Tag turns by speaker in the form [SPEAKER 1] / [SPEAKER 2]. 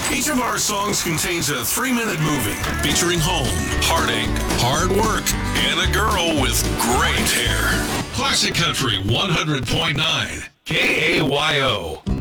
[SPEAKER 1] Each of our songs contains a 3-minute movie featuring home, heartache, hard work, and a girl with great hair. Classic Country 100.9 KAYO.